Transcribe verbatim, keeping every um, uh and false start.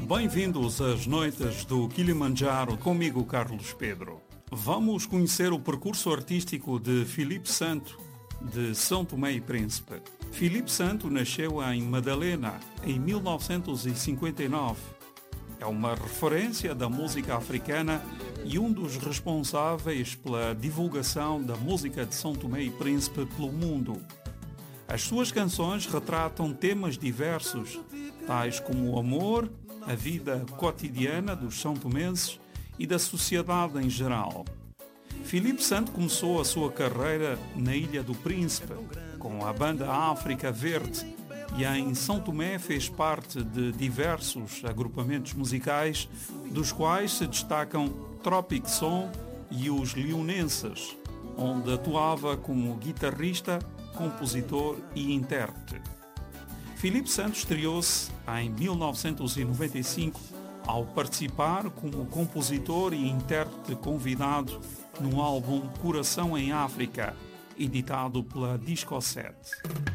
Bem-vindos às noites do Kilimanjaro, comigo Carlos Pedro. Vamos conhecer o percurso artístico de Filipe Santo, de São Tomé e Príncipe. Filipe Santo nasceu em Madalena, em mil novecentos e cinquenta e nove. É uma referência da música africana e um dos responsáveis pela divulgação da música de São Tomé e Príncipe pelo mundo. As suas canções retratam temas diversos, tais como o amor, a vida cotidiana dos são-tomenses e da sociedade em geral. Filipe Santo começou a sua carreira na Ilha do Príncipe, com a banda África Verde, e em São Tomé fez parte de diversos agrupamentos musicais, dos quais se destacam Tropic Som e os Leonenses, onde atuava como guitarrista, compositor e intérprete. Filipe Santo estreou-se em mil novecentos e noventa e cinco ao participar como compositor e intérprete convidado no álbum Coração em África, editado pela Discoset.